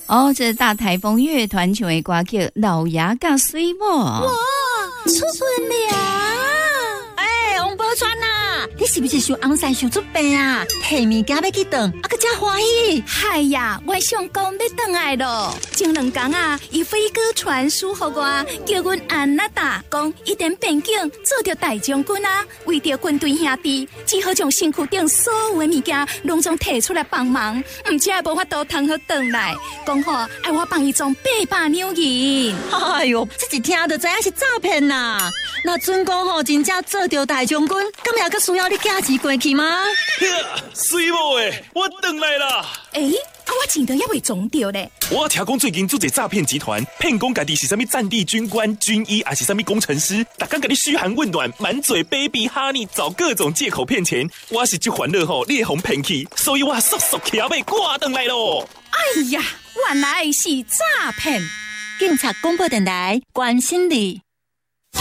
哦，这大台风乐团唱的歌曲《老爷甲水母》。 哇，出分了！ 哎，王宝钏啊，你是不是想红山想出病啊？提物件要去等，啊个真欢喜。 嗨呀，我想讲要回来咯。前2天啊，伊飞哥传书给我，叫阮安娜达讲，一点边境做着大将军啊，为着军队兄弟，只好将身躯顶所有的物件拢总摕出来帮忙，唔只无法度通好回来。讲好爱我帮伊装800两银。 哎哟，这一听就知影是诈骗啦！那准讲吼，真正做着大将军，咁也个需要你寄钱过去吗？ 水某诶，我回来啦！ 我钱都还未装着咧。 我听讲最近做一诈骗集团，骗讲家己是啥物战地军官、军医，还是啥物工程师，逐天甲你嘘寒问暖，满嘴 baby honey， 找各种借口骗钱。我是这烦恼吼，你会互骗去，所以我速速骑马赶回来咯。 哎呀，原来是诈骗！ 警察广播电台关心你。